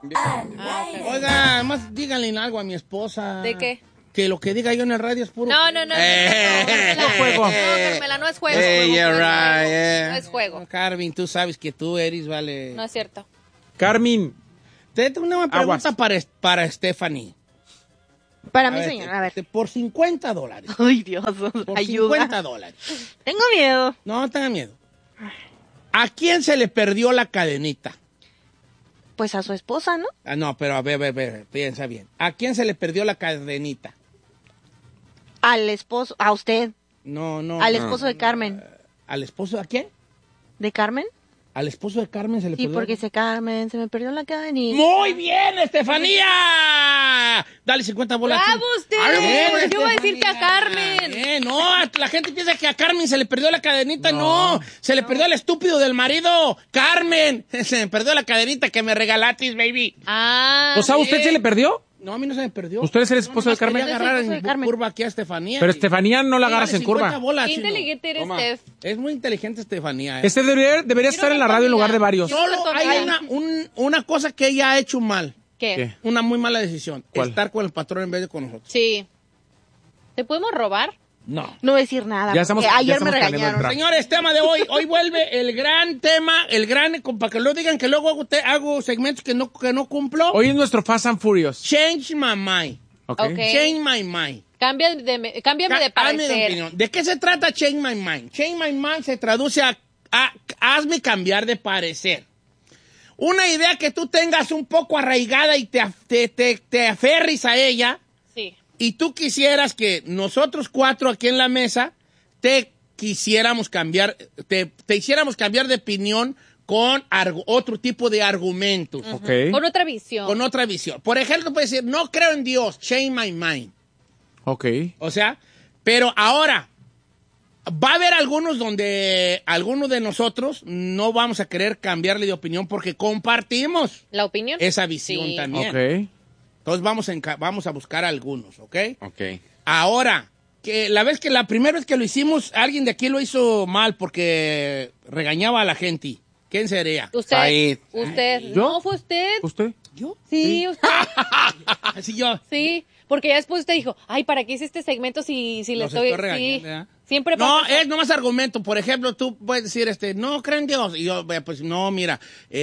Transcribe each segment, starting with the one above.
Oiga, además díganle algo a mi esposa. ¿De qué? Que lo que diga yo en el radio es puro... No, juego. No, Carmela, no es juego. No es juego. Carmen, tú sabes que tú eres, vale. No es cierto. Carmen. Te tengo una pregunta para Stephanie. Para mí, señora, a ver. Por $50. Ay, Dios, Por ayuda. $50. Tengo miedo. No tenga miedo. ¿A quién se le perdió la cadenita? Pues a su esposa, ¿no? Ah, no, pero a ver, piensa bien. ¿A quién se le perdió la cadenita? Al esposo, a usted. No. Al esposo de Carmen. ¿Al esposo de quién? ¿De Carmen? ¿Al esposo de Carmen se le Sí, perdió? porque dice Carmen, se me perdió la cadenita. ¡Muy bien, Estefanía! Dale 50 bolas. ¡Bravo usted! Bien, Yo voy a decir que a Estefanía. Carmen. No, la gente piensa que a Carmen se le perdió la cadenita. No, se le perdió al estúpido del marido. Carmen, se me perdió la cadenita que me regalatis, baby. Ah. O sea, ¿usted se le perdió? No, a mí no se me perdió. ¿Usted es el esposo de Carmen? Quería agarrar Es el esposo de en Carmen. curva aquí a Estefanía. Pero Estefanía no la agarras Dale en curva. 50 bolas, Qué chino. inteligente eres, Toma. Steph. Es muy inteligente Estefanía. Este debería estar en la radio en lugar de varios. Solo hay una cosa que ella ha hecho mal. ¿Qué? Una muy mala decisión. ¿Cuál? Estar con el patrón en vez de con nosotros. Sí. ¿Te podemos robar? No. No voy a decir nada. Ya estamos- porque ya ayer estamos me planeando regañaron. entrar. Señores, tema de hoy. Hoy vuelve el gran tema, para que lo digan que luego hago segmentos que no cumplo. Hoy es nuestro Fast and Furious. Change my mind. Ok. Ok. Change my mind. Cámbiame de Cámbiame de parecer. opinión. ¿De qué se trata Change my mind? Change my mind se traduce a hazme cambiar de parecer. Una idea que tú tengas un poco arraigada y te aferres a ella, Sí. y tú quisieras que nosotros cuatro aquí en la mesa te hiciéramos cambiar de opinión con otro tipo de argumentos, Ok. Con otra visión. con otra visión. Por ejemplo, puedes decir, no creo en Dios, change my mind. Ok. O sea, pero ahora, va a haber algunos donde algunos de nosotros no vamos a querer cambiarle de opinión porque compartimos ¿La opinión? esa visión Sí. también. Ok. Entonces vamos a buscar algunos, ¿ok? Ok. Ahora, que la primera vez que lo hicimos, alguien de aquí lo hizo mal porque regañaba a la gente. ¿Quién sería? Usted. Said. Usted. ¿Yo? No, fue usted. ¿Usted? ¿Yo? Sí, usted. Así yo. Sí. Porque ya después usted dijo, ay, ¿para qué hice este segmento si le Los estoy... estoy regañando, sí. ¿verdad? Siempre No, pasa eso. es nomás argumento. Por ejemplo, tú puedes decir, no creo en Dios. Y yo, pues no, mira,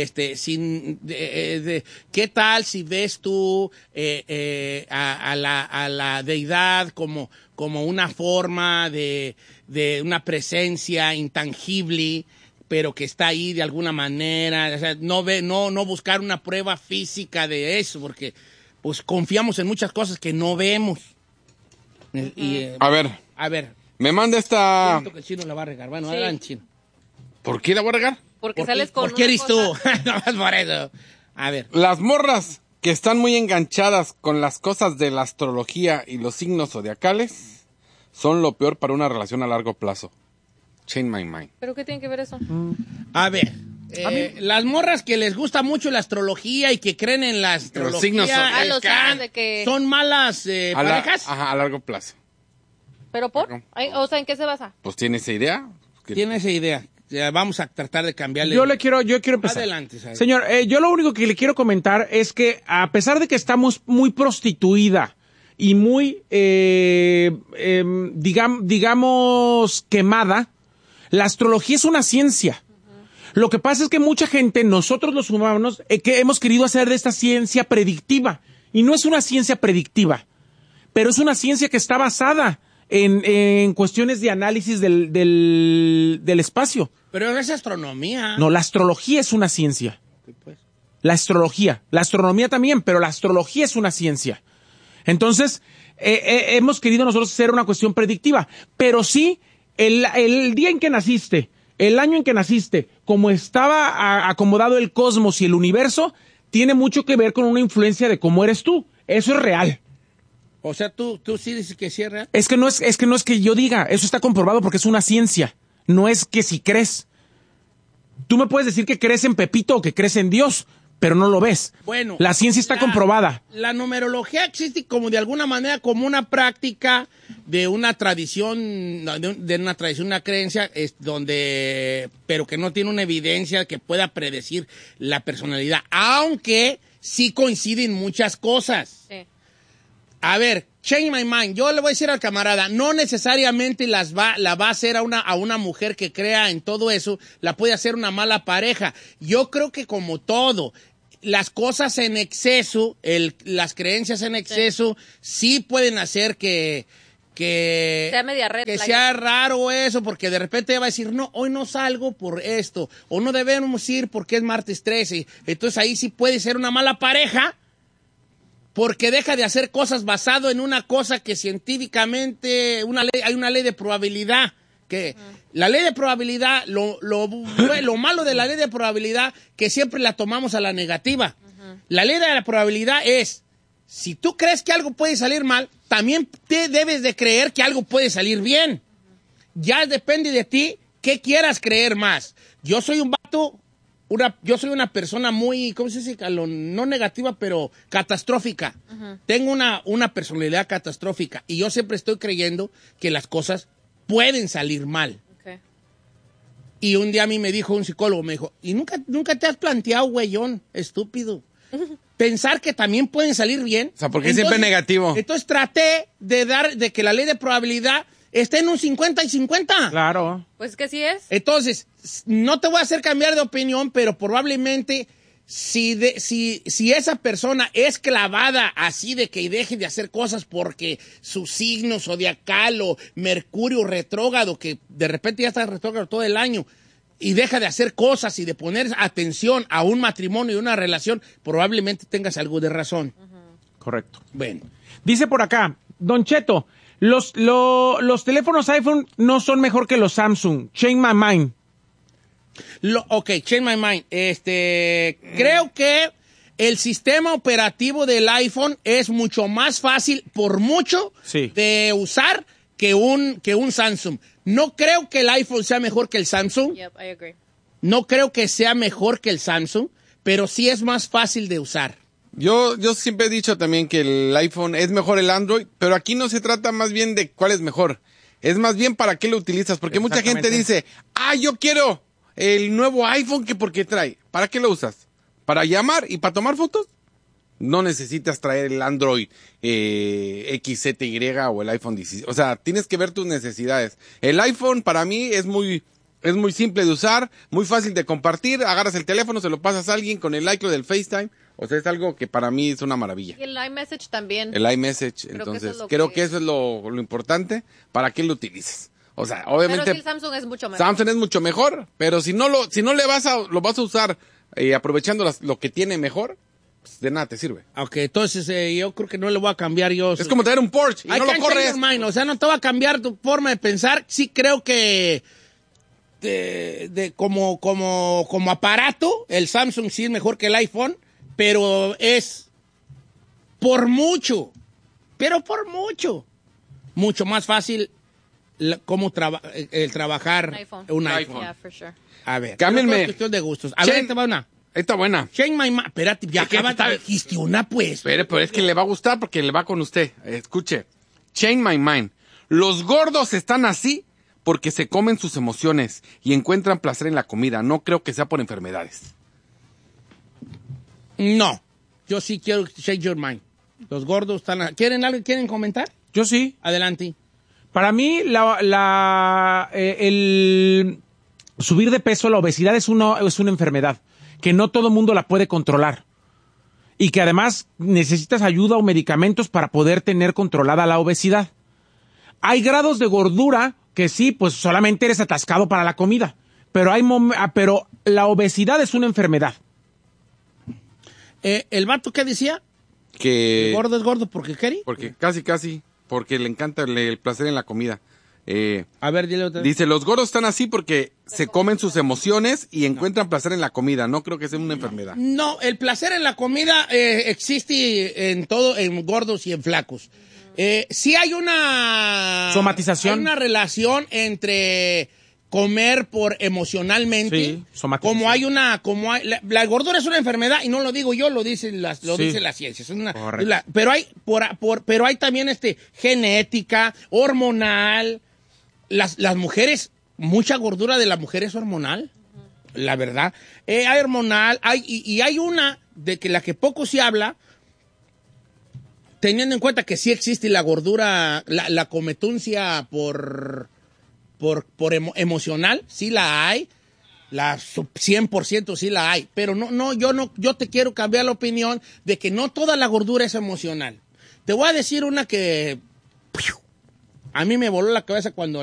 ¿qué tal si ves tú a la deidad como una forma de una presencia intangible, pero que está ahí de alguna manera? O sea, no buscar una prueba física de eso, porque pues confiamos en muchas cosas que no vemos. A ver, A ver. me manda esta... Siento que el chino la va a regar. Bueno, Sí. adelante, chino. ¿Por qué la voy a regar? Porque sales con ¿Por qué una eres cosa- tú? No más por eso. A ver. Las morras que están muy enganchadas con las cosas de la astrología y los signos zodiacales son lo peor para una relación a largo plazo. Change my mind. ¿Pero qué tiene que ver eso? A ver. Las morras que les gusta mucho la astrología y que creen en la astrología signos Ah, los signos de que... son malas parejas. Ajá, a largo plazo. ¿Pero por? Ay, o sea, ¿en qué se basa? Pues tiene esa idea. Tiene esa idea. Ya, vamos a tratar de cambiarle. Yo quiero empezar. Adelante, Said. Señor, yo lo único que le quiero comentar es que a pesar de que estamos muy prostituida y muy, digamos, quemada, la astrología es una ciencia. Lo que pasa es que mucha gente, nosotros los humanos, que hemos querido hacer de esta ciencia predictiva. Y no es una ciencia predictiva, pero es una ciencia que está basada en cuestiones de análisis del espacio. Pero es astronomía. No, la astrología es una ciencia. Pues. La astrología. La astronomía también, pero la astrología es una ciencia. Entonces, hemos querido nosotros hacer una cuestión predictiva. Pero sí, el día en que naciste, el año en que naciste, como estaba acomodado el cosmos y el universo, tiene mucho que ver con una influencia de cómo eres tú. Eso es real. O sea, tú sí dices que sí es real. Es que no es que yo diga, eso está comprobado porque es una ciencia. No es que si crees. Tú me puedes decir que crees en Pepito o que crees en Dios, pero no lo ves. Bueno. La ciencia está comprobada. La numerología existe como de alguna manera como una práctica de una tradición, una creencia, pero que no tiene una evidencia que pueda predecir la personalidad. Aunque sí coinciden muchas cosas. Sí. A ver, change my mind. Yo le voy a decir al camarada, no necesariamente la va a hacer a una mujer que crea en todo eso, la puede hacer una mala pareja. Yo creo que como todo, las cosas en exceso, las creencias en exceso, sí pueden hacer que sea media red que flag. sea raro eso, porque de repente ella va a decir, no, hoy no salgo por esto, o no debemos ir porque es martes 13. Entonces ahí sí puede ser una mala pareja, porque deja de hacer cosas basado en una cosa que científicamente, hay una ley de probabilidad. Que la ley de probabilidad, lo malo de la ley de probabilidad, que siempre la tomamos a la negativa. La ley de la probabilidad es, si tú crees que algo puede salir mal, también te debes de creer que algo puede salir bien. Ya depende de ti qué quieras creer más. Yo soy un vato, yo soy una persona muy, ¿cómo se dice? No negativa, pero catastrófica. Tengo una personalidad catastrófica y yo siempre estoy creyendo que las cosas pueden salir mal. Okay. Y un día a mí me dijo un psicólogo, me dijo, ¿y nunca te has planteado, güeyón, estúpido, pensar que también pueden salir bien? O sea, porque siempre es negativo. Entonces traté de que la ley de probabilidad esté en un 50 y 50. Claro. Pues que sí es. Entonces, no te voy a hacer cambiar de opinión, pero probablemente si esa persona es clavada así de que deje de hacer cosas porque su signo zodiacal o Mercurio retrógrado, que de repente ya está retrógrado todo el año, y deja de hacer cosas y de poner atención a un matrimonio y una relación, probablemente tengas algo de razón. Correcto. Bueno. Dice por acá, Don Cheto, los teléfonos iPhone no son mejor que los Samsung. Change my mind. Ok, change my mind. Creo que el sistema operativo del iPhone es mucho más fácil, por mucho, Sí. de usar que un Samsung. No creo que el iPhone sea mejor que el Samsung. Yep, I agree. No creo que sea mejor que el Samsung, pero sí es más fácil de usar. Yo siempre he dicho también que el iPhone es mejor el Android, pero aquí no se trata más bien de cuál es mejor. Es más bien para qué lo utilizas, porque mucha gente dice, yo quiero el nuevo iPhone que porque trae. ¿Para qué lo usas? ¿Para llamar y para tomar fotos? No necesitas traer el Android XZY o el iPhone 16. O sea, tienes que ver tus necesidades. El iPhone para mí es muy simple de usar, muy fácil de compartir. Agarras el teléfono, se lo pasas a alguien con el iCloud del FaceTime. O sea, es algo que para mí es una maravilla. Y el iMessage también. El iMessage, entonces, creo que eso es lo importante para que lo utilices. O sea, obviamente. Pero sí, el Samsung es mucho mejor. Samsung es mucho mejor, pero si no le vas a usar aprovechando lo que tiene mejor, pues de nada te sirve. Ok, entonces yo creo que no le voy a cambiar yo. Es como tener un Porsche y no lo corres. O sea, no te va a cambiar tu forma de pensar. Sí creo que como aparato, el Samsung sí es mejor que el iPhone, pero es mucho más fácil el trabajar un iPhone. Yeah, for sure. A ver, Cámbienme. es cuestión de gustos. A ver, ahí te va una. Está buena. Change my mind. Espérate, ya dijiste una, pues. Pero es que le va a gustar porque le va con usted. Escuche. Change my mind. Los gordos están así porque se comen sus emociones y encuentran placer en la comida. No creo que sea por enfermedades. No. Yo sí quiero change your mind. Los gordos están... ¿Quieren algo? ¿Quieren comentar? Yo sí. Adelante. Para mí, el subir de peso, la obesidad es una enfermedad que no todo mundo la puede controlar y que además necesitas ayuda o medicamentos para poder tener controlada la obesidad. Hay grados de gordura que sí, pues solamente eres atascado para la comida, pero la obesidad es una enfermedad. ¿El vato qué decía? Que... ¿El gordo es gordo porque quiere? Porque casi, porque le encanta el placer en la comida. A ver, dile otra vez. Dice, los gordos están así porque se comen sus emociones y encuentran placer en la comida. No creo que sea una enfermedad. No, el placer en la comida existe en todo, en gordos y en flacos. Sí hay una... Somatización. Hay una relación entre comer por emocionalmente. Sí, somatización. La gordura es una enfermedad y no lo digo yo, lo dice la ciencia. Es una, pero hay también genética, hormonal. Las mujeres, mucha gordura de la mujer es hormonal, la verdad. Hay hormonal, hay una de que la que poco se habla, teniendo en cuenta que sí existe la gordura, la cometuncia por emocional, sí la hay, la 100% sí la hay, pero yo te quiero cambiar la opinión de que no toda la gordura es emocional. Te voy a decir una que a mí me voló la cabeza cuando